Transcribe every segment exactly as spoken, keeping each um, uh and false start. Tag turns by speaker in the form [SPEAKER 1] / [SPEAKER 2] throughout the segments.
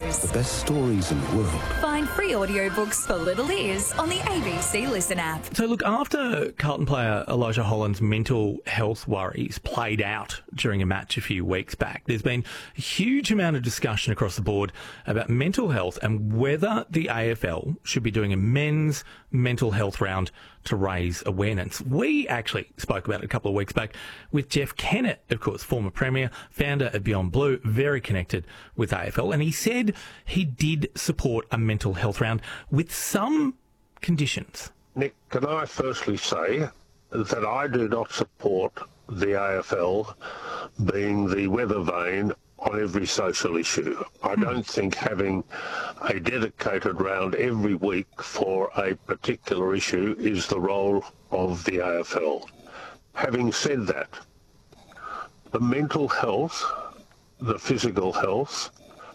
[SPEAKER 1] Ears.
[SPEAKER 2] The best stories in the world.
[SPEAKER 1] Find free audiobooks for little ears on the A B C Listen app.
[SPEAKER 3] So look, after Carlton player Elijah Holland's mental health worries played out during a match a few weeks back, there's been a huge amount of discussion across the board about mental health and whether the A F L should be doing a men's mental health round to raise awareness. We actually spoke about it a couple of weeks back with Jeff Kennett, of course, former Premier, founder of Beyond Blue, very connected with A F L, and he said he did support a mental health round with some conditions.
[SPEAKER 4] Nick, can I firstly say that I do not support the A F L being the weather vane on every social issue. I don't think having a dedicated round every week for a particular issue is the role of the A F L. Having said that, the mental health, the physical health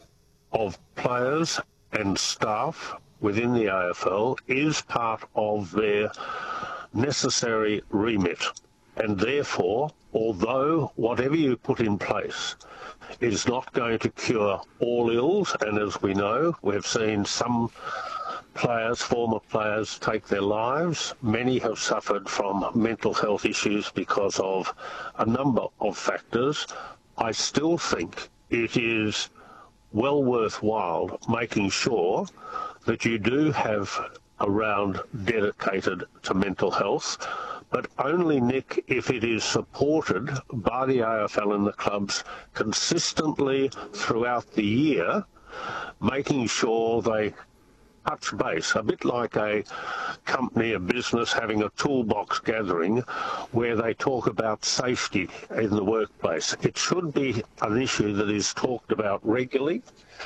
[SPEAKER 4] of players and staff within the A F L is part of their necessary remit. And therefore, although whatever you put in place is not going to cure all ills, and as we know, we've seen some players, former players, take their lives. Many have suffered from mental health issues because of a number of factors. I still think it is well worthwhile making sure that you do have a round dedicated to mental health, but only, Nick, if it is supported by the A F L and the clubs consistently throughout the year, making sure they touch base, a bit like a company, a business having a toolbox gathering where they talk about safety in the workplace. It should be an issue that is talked about regularly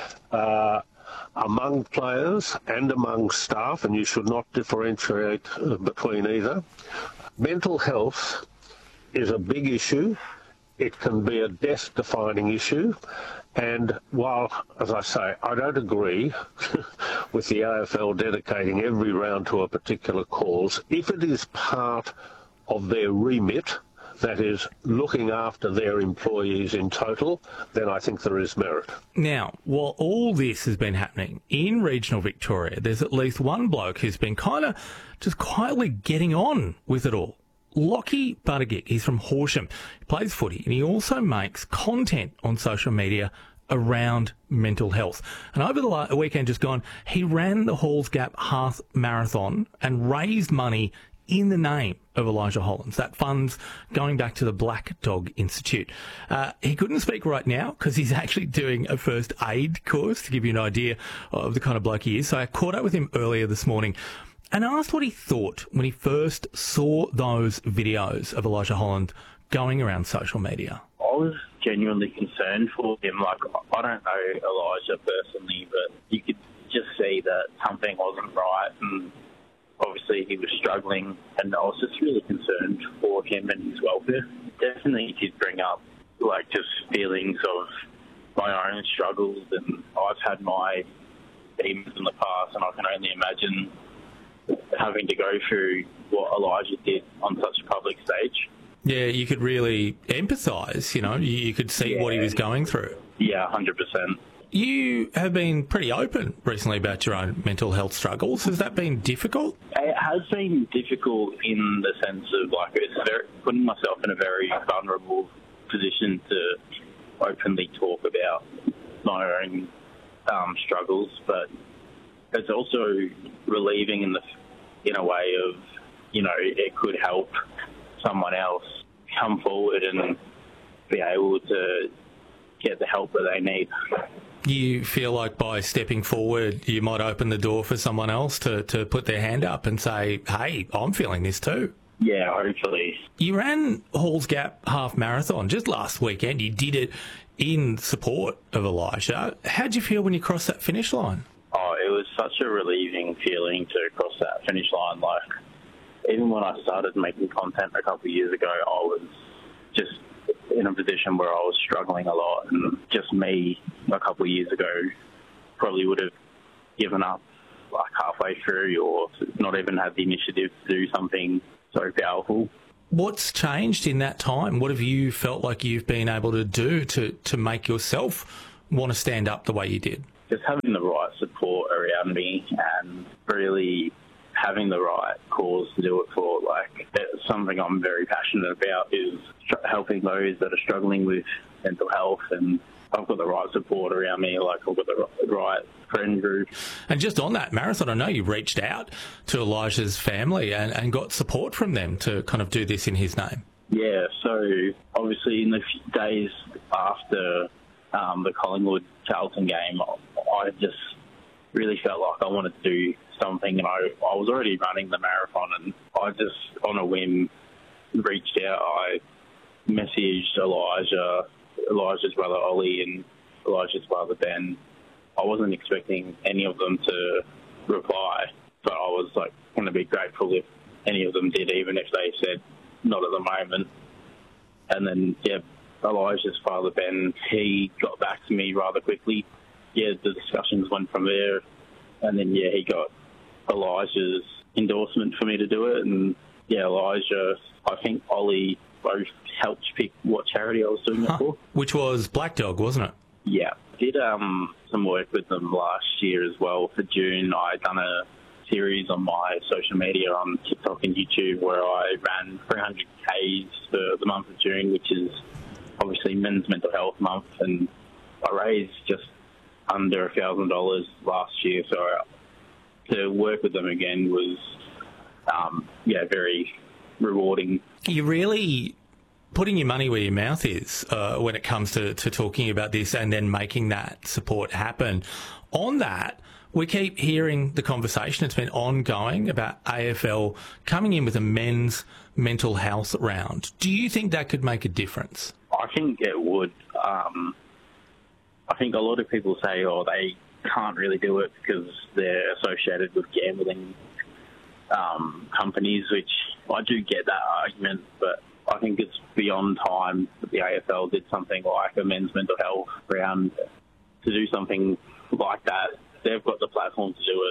[SPEAKER 4] uh, among players and among staff, and you should not differentiate uh, between either. Mental health is a big issue. It can be a death-defining issue. And while, as I say, I don't agree with the A F L dedicating every round to a particular cause, if it is part of their remit, that is looking after their employees in total, then I think there is merit.
[SPEAKER 3] Now, while all this has been happening in regional Victoria, there's at least one bloke who's been kind of just quietly getting on with it all. Lockie Buttigieg, he's from Horsham. He plays footy and he also makes content on social media around mental health. And over the weekend just gone, he ran the Halls Gap Half Marathon and raised money in the name of Elijah Hollands. That fund's going back to the Black Dog Institute. Uh, he couldn't speak right now because he's actually doing a first aid course to give you an idea of the kind of bloke he is. So I caught up with him earlier this morning and asked what he thought when he first saw those videos of Elijah Holland going around social media.
[SPEAKER 5] I was genuinely concerned for him. Like, I don't know Elijah personally, but you could just see that something wasn't right, and obviously he was struggling, and I was just really concerned for him and his welfare. Definitely did bring up, like, just feelings of my own struggles, and I've had my demons in the past, and I can only imagine having to go through what Elijah did on such a public stage.
[SPEAKER 3] Yeah, you could really empathise, you know, you could see yeah. what he was going through.
[SPEAKER 5] Yeah, one hundred percent.
[SPEAKER 3] You have been pretty open recently about your own mental health struggles. Has that been difficult?
[SPEAKER 5] It has been difficult in the sense of, like, it's very, putting myself in a very vulnerable position to openly talk about my own um, struggles, but it's also relieving in the in a way of, you know, it could help someone else come forward and be able to get the help that they need.
[SPEAKER 3] You feel like by stepping forward, you might open the door for someone else to, to put their hand up and say, hey, I'm feeling this too.
[SPEAKER 5] Yeah, hopefully.
[SPEAKER 3] You ran Halls Gap Half Marathon just last weekend. You did it in support of Elijah. How'd you feel when you crossed that finish line?
[SPEAKER 5] Oh, it was such a relieving feeling to cross that finish line. Like, even when I started making content a couple of years ago, I was just in a position where I was struggling a lot, and just me a couple of years ago probably would have given up like halfway through, or not even had the initiative to do something so powerful.
[SPEAKER 3] What's changed in that time? What have you felt like you've been able to do to, to make yourself want to stand up the way you did?
[SPEAKER 5] just having the right support around me and really having the right cause to do it for. Like, it's something I'm very passionate about is helping those that are struggling with mental health, and I've got the right support around me, like I've got the right friend group.
[SPEAKER 3] And just on that marathon, I know you reached out to Elijah's family and, and got support from them to kind of do this in his name.
[SPEAKER 5] Yeah, so obviously in the days after um, the Collingwood-Charlton game, I just really felt like I wanted to do something, and I, I was already running the marathon, and I just, on a whim, reached out. I messaged Elijah, Elijah's brother Ollie, and Elijah's brother Ben. I wasn't expecting any of them to reply, but I was like, going to be grateful if any of them did, even if they said not at the moment. And then, yeah, Elijah's father Ben, he got back to me rather quickly. Yeah, the discussions went from there, and then yeah, he got Elijah's endorsement for me to do it, and yeah, Elijah, I think Ollie both helped pick what charity I was doing
[SPEAKER 3] huh.
[SPEAKER 5] it for.
[SPEAKER 3] Which was Black Dog, wasn't it?
[SPEAKER 5] Yeah. Did um, some work with them last year as well. For June, I done a series on my social media on TikTok and YouTube where I ran three hundred kays for the month of June, which is obviously Men's Mental Health Month, and I raised just under a thousand dollars last year. So to work with them again was, um, yeah, very rewarding.
[SPEAKER 3] You really putting your money where your mouth is uh, when it comes to, to talking about this and then making that support happen. On that, we keep hearing the conversation. It's been ongoing about A F L coming in with a men's mental health round. Do you think that could make a difference?
[SPEAKER 5] I think it would. Um, I think a lot of people say, oh, they can't really do it because they're associated with gambling um, companies, which I do get that argument, but I think it's beyond time that the A F L did something like a men's mental health round. To do something like that, they've got the platform to do it.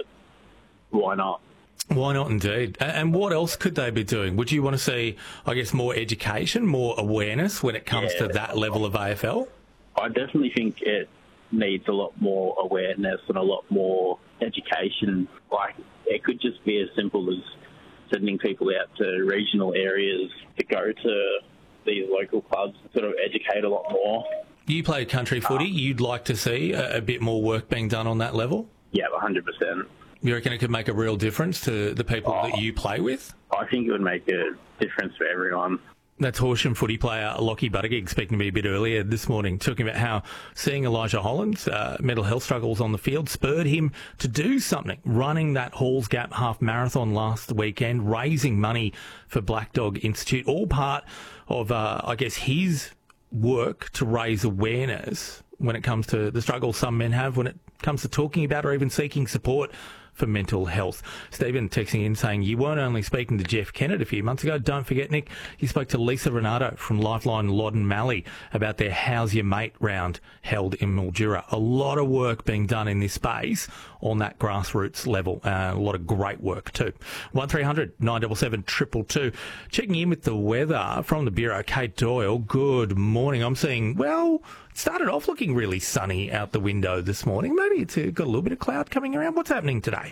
[SPEAKER 5] Why not?
[SPEAKER 3] Why not, indeed? And what else could they be doing? Would you want to see, I guess, more education, more awareness when it comes
[SPEAKER 5] yeah,
[SPEAKER 3] to that level of A F L?
[SPEAKER 5] I definitely think it needs a lot more awareness and a lot more education. Like, it could just be as simple as sending people out to regional areas to go to these local clubs and sort of educate a lot more.
[SPEAKER 3] You play country footy. Um, You'd like to see a, a bit more work being done on that level?
[SPEAKER 5] Yeah, one hundred percent.
[SPEAKER 3] You reckon it could make a real difference to the people oh, that you play with?
[SPEAKER 5] I think it would make a difference for everyone.
[SPEAKER 3] That's Horsham footy player Lockie Buttigieg speaking to me a bit earlier this morning, talking about how seeing Elijah Holland's uh, mental health struggles on the field spurred him to do something, running that Halls Gap half marathon last weekend, raising money for Black Dog Institute, all part of, uh, I guess, his work to raise awareness when it comes to the struggles some men have when it comes to talking about or even seeking support for mental health. Stephen texting in saying, you weren't only speaking to Jeff Kennett a few months ago. Don't forget, Nick, you spoke to Lisa Renato from Lifeline Loddon Mallee about their How's Your Mate round held in Mildura. A lot of work being done in this space on that grassroots level. Uh, a lot of great work too. one three hundred nine seven seven two two two. Checking in with the weather from the Bureau, Kate Doyle. Good morning. I'm seeing, well, it started off looking really sunny out the window this morning. Maybe it's got a little bit of cloud coming around. What's happening today?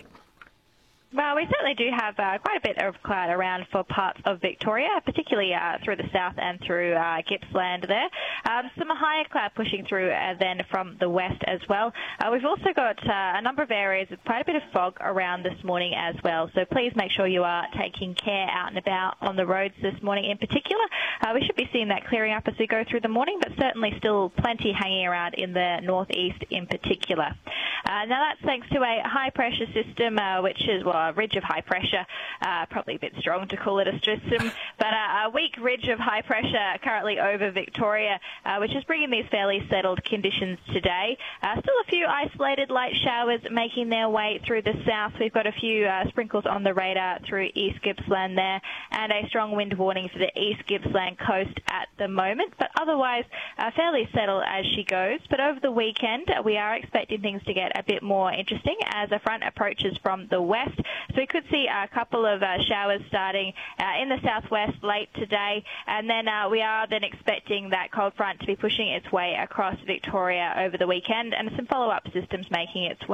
[SPEAKER 2] Well, we certainly do have uh, quite a bit of cloud around for parts of Victoria, particularly uh, through the south and through uh, Gippsland there. Um, some higher cloud pushing through uh, then from the west as well. Uh, we've also got uh, a number of areas with quite a bit of fog around this morning as well, so please make sure you are taking care out and about on the roads this morning in particular. Uh, we should be seeing that clearing up as we go through the morning, but certainly still plenty hanging around in the northeast in particular. Uh, now that's thanks to a high pressure system, uh, which is, well, a ridge of high pressure, uh, probably a bit strong to call it a system, but uh, a weak ridge of high pressure currently over Victoria, uh, which is bringing these fairly settled conditions today. Uh, still a few isolated light showers making their way through the south. We've got a few uh, sprinkles on the radar through East Gippsland there, and a strong wind warning for the East Gippsland coast at the moment, but otherwise uh, fairly settled as she goes. But over the weekend, uh, we are expecting things to get a bit more interesting as a front approaches from the west. So we could see a couple of uh, showers starting uh, in the southwest late today, and then uh, we are then expecting that cold front to be pushing its way across Victoria over the weekend, and some follow-up systems making its way